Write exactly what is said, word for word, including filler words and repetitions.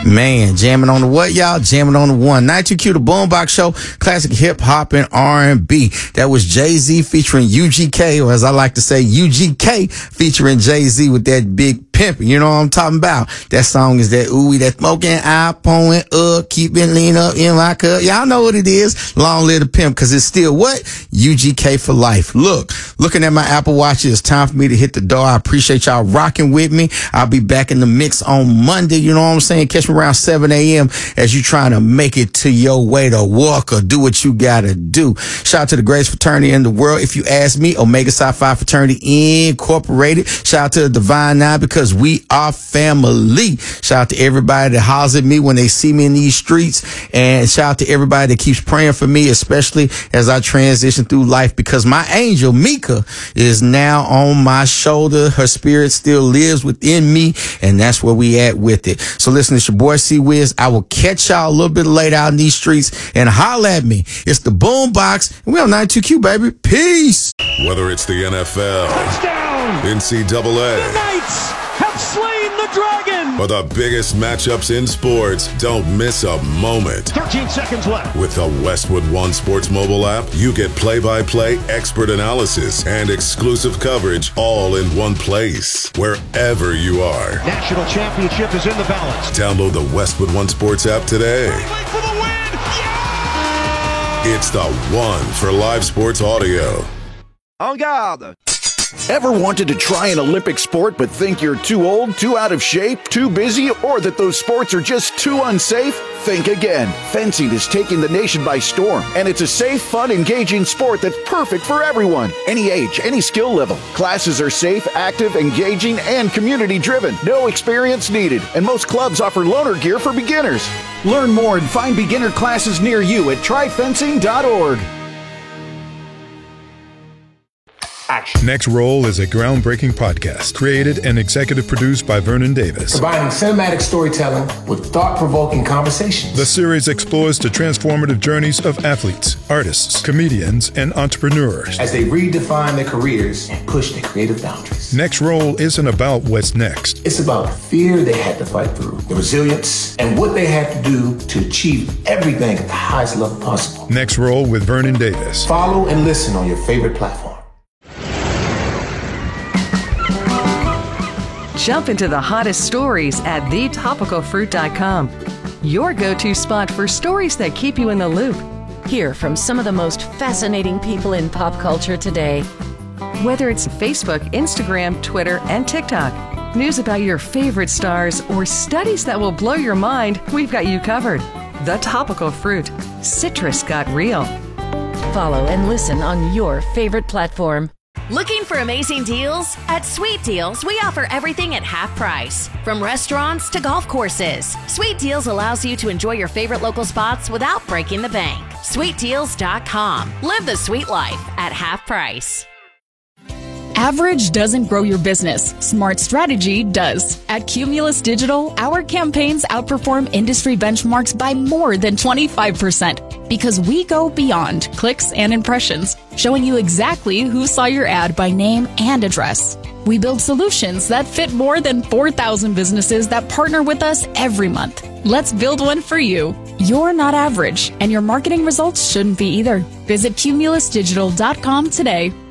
Man, jamming on the what, y'all? Jamming on the one. ninety-two Q, the Boombox Show, classic hip hop and R and B. That was Jay-Z featuring U G K, or as I like to say, U G K featuring Jay-Z with that big pimp. You know what I'm talking about? That song is that ooey, that smoking eye pouring up, keeping lean up in my cup. Y'all know what it is. Long live the pimp, because it's still what? U G K for life. Look, looking at my Apple Watch, it's time for me to hit the door. I appreciate y'all rocking with me. I'll be back in the mix on Monday. You know what I'm saying? Catch me around seven a.m. as you trying to make it to your way to work or do what you gotta do. Shout out to the greatest fraternity in the world. If you ask me, Omega Psi Phi Fraternity Incorporated. Shout out to the Divine Nine, because we are family. Shout out to everybody that hollers at me when they see me in these streets. And shout out to everybody that keeps praying for me, especially as I transition through life, because my angel, Mika, is now on my shoulder. Her spirit still lives within me, and that's where we at with it. So listen, it's your boy C Wiz. I will catch y'all a little bit later out in these streets, and holla at me. It's the Boombox, and we on ninety-two Q, baby. Peace. Whether it's the N F L, touchdown, N C double A, the Knights have slain the dragon, or the biggest matchups in sports, don't miss a moment. thirteen seconds left. With the Westwood One Sports mobile app, you get play-by-play, expert analysis, and exclusive coverage all in one place, wherever you are. National championship is in the balance. Download the Westwood One Sports app today. Wait for the win! Yeah! It's the one for live sports audio. En garde. Ever wanted to try an Olympic sport but think you're too old, too out of shape, too busy, or that those sports are just too unsafe? Think again. Fencing is taking the nation by storm, and it's a safe, fun, engaging sport that's perfect for everyone. Any age, any skill level. Classes are safe, active, engaging, and community-driven. No experience needed, and most clubs offer loaner gear for beginners. Learn more and find beginner classes near you at try fencing dot org. Action. Next Roll is a groundbreaking podcast created and executive produced by Vernon Davis. Combining cinematic storytelling with thought-provoking conversations. The series explores the transformative journeys of athletes, artists, comedians, and entrepreneurs as they redefine their careers and push their creative boundaries. Next Roll isn't about what's next. It's about the fear they had to fight through, the resilience, and what they had to do to achieve everything at the highest level possible. Next Roll with Vernon Davis. Follow and listen on your favorite platform. Jump into the hottest stories at the topical fruit dot com. Your go-to spot for stories that keep you in the loop. Hear from some of the most fascinating people in pop culture today. Whether it's Facebook, Instagram, Twitter, and TikTok, news about your favorite stars, or studies that will blow your mind, we've got you covered. The Topical Fruit. Citrus got real. Follow and listen on your favorite platform. Looking for amazing deals? At Sweet Deals, we offer everything at half price. From restaurants to golf courses, Sweet Deals allows you to enjoy your favorite local spots without breaking the bank. sweet deals dot com. Live the sweet life at half price. Average doesn't grow your business. Smart strategy does. At Cumulus Digital, our campaigns outperform industry benchmarks by more than twenty-five percent because we go beyond clicks and impressions, showing you exactly who saw your ad by name and address. We build solutions that fit more than four thousand businesses that partner with us every month. Let's build one for you. You're not average, and your marketing results shouldn't be either. Visit cumulus digital dot com today.